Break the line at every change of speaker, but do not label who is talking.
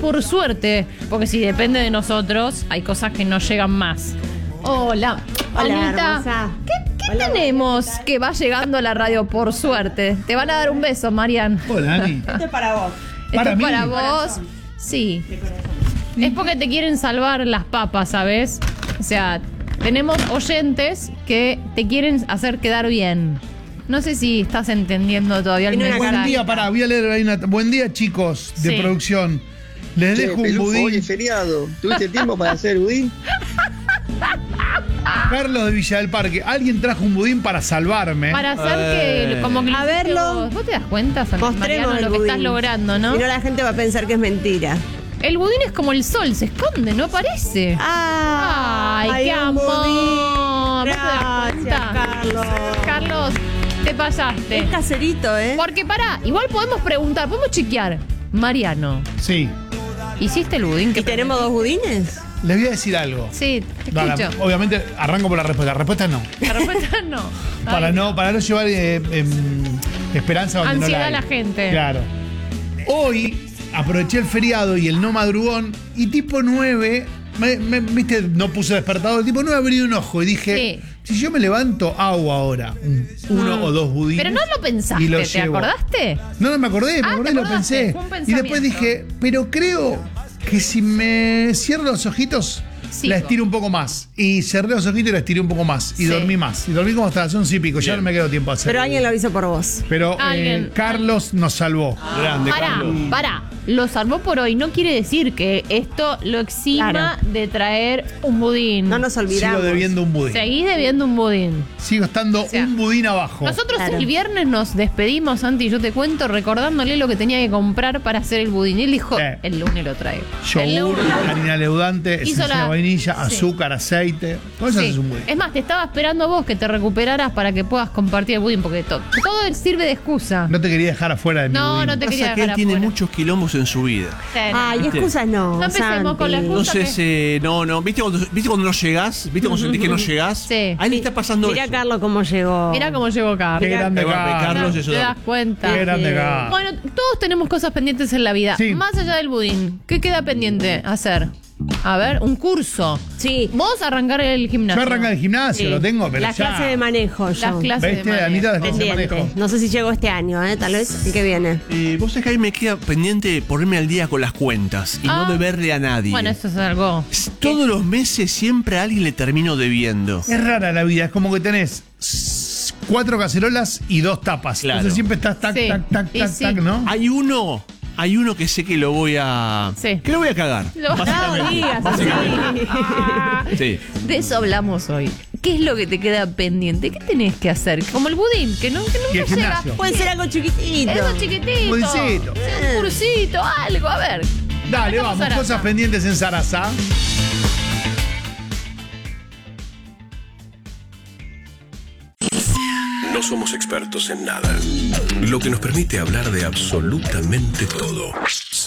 por suerte, porque si depende de nosotros, hay cosas que no llegan más. Hola, Anita.
Hermosa.
¿Qué tenemos que va llegando a la radio por suerte? Te van a dar un beso, Marian.
Hola, Ani.
Esto es para vos.
¿Para
Esto
mí?
es para vos. Sí. Es porque te quieren salvar las papas, ¿sabes? O sea, tenemos oyentes que te quieren hacer quedar bien. No sé si estás entendiendo todavía el
Tiene una
mensaje.
Buen día, voy a leer ahí buen día, chicos de
Sí.
producción. Les dejo un
Pelufo, hoy
budín.
es feriado. ¿Tuviste tiempo para hacer budín?
Carlos de Villa del Parque. Alguien trajo un budín para salvarme.
Para hacer que como que
A
lo hiciste
verlo.
vos te das cuenta,
Mostremos
Mariano,
el
lo que
budín.
estás logrando, ¿no?
Si no, la gente va a pensar que es mentira.
El budín es como el sol, se esconde, no aparece. Ay, qué
un
amor.
budín.
¿No te das
Gracias,
cuenta?
Carlos.
Carlos, te pasaste.
Es caserito, ¿eh?
Porque pará, igual podemos preguntar, podemos chequear. Mariano,
Sí.
¿hiciste el budín?
¿Y tenemos 2 budines?
Les voy a decir algo.
Sí, te
No,
escucho.
obviamente arranco por la respuesta. La respuesta no.
La respuesta no.
Para
Ay,
no llevar esperanza donde no
Ansiedad
la
a
hay.
la gente.
Claro. Hoy aproveché el feriado y el no madrugón y tipo 9, viste, no puse despertador, tipo 9 abrí un ojo y dije, si yo me levanto, hago ahora uno o dos budines.
Pero no lo pensaste,
y lo
¿te
llevo.
acordaste?
No, me acordé
Ah,
y
¿te
lo
acordaste?
pensé.
Fue un
Y
pensamiento.
después dije, pero creo que si me cierro los ojitos,
Sigo.
la estiro un poco más. Y cerré los ojitos y la estiré un poco más. Y
Sí.
dormí más. Y dormí como hasta las 11 y pico. Ya no me quedó tiempo a hacer.
Pero alguien lo hizo por vos.
Pero
Alguien.
Carlos nos salvó.
Grande, Carlos.
Pará. Lo salvó por hoy. No quiere decir que esto lo exima
Claro.
de traer un budín.
No nos olvidamos.
Sigo debiendo un budín.
Seguís debiendo un budín.
Sigo estando
O sea,
un budín abajo.
Nosotros
Claro.
el viernes nos despedimos, Santi, yo te cuento, recordándole lo que tenía que comprar para hacer el budín. Y él dijo, el lunes lo traigo. El
Yogur,
lunes.
harina leudante,
Hizo
esencia
la-
de vainilla,
sí.
azúcar, aceite. Con eso
Sí.
haces un budín.
Es más, te estaba esperando a vos que te recuperaras para que puedas compartir el budín, porque todo sirve de excusa.
No te quería dejar afuera de mi
No,
budín.
no te quería
Pasa que
dejar
él tiene
afuera.
muchos quilombos en su vida.
Ay,
¿Viste?
excusas no.
No empecemos con la
Santi.
excusa.
Entonces, no. ¿Viste cuando no llegás? ¿Viste cuando sentís que no llegás?
Sí.
A él le está pasando
Mirá,
eso.
Carlos, cómo llegó.
Mirá cómo llegó Carlos.
Qué grande
Ahí va,
Carlos.
Carlos, eso
¿Te
da-
das cuenta?
Qué grande Carlos.
Bueno, todos tenemos cosas pendientes en la vida.
Sí.
Más allá del budín, ¿qué queda pendiente hacer? A ver, un curso.
Sí.
Vos arrancar el gimnasio.
Yo arranqué el gimnasio,
Sí.
lo tengo, pero
Las
ya.
clases de manejo, yo.
Las clases de
¿Viste,
manejo.
Anita? Las clases de
Pendiente.
manejo.
No sé si llego este año, tal vez el que viene.
Vos sabés que a mí me queda pendiente ponerme al día con las cuentas y
Ah.
no deberle a nadie.
Bueno, eso es algo.
Todos los meses siempre a alguien le termino debiendo.
Es rara la vida, es como que tenés 4 cacerolas y 2 tapas.
Claro.
Entonces siempre estás tac,
Sí.
tac, tac,
Y
tac,
sí.
tac, ¿no?
Hay uno que sé que lo voy a.
Sí.
Que lo voy a cagar.
No
básicamente.
digas así.
Sí.
De eso hablamos hoy. ¿Qué es lo que te queda pendiente? ¿Qué tenés que hacer? Como el budín, que nunca
Y el
llega.
gimnasio.
Puede ser algo chiquitito.
Eso chiquitito.
Budincito.
Un cursito, algo, a ver.
Dale,
Arrancamos
vamos,
Sarasa.
cosas pendientes en Sarasa.
No somos expertos en nada, lo que nos permite hablar de absolutamente todo.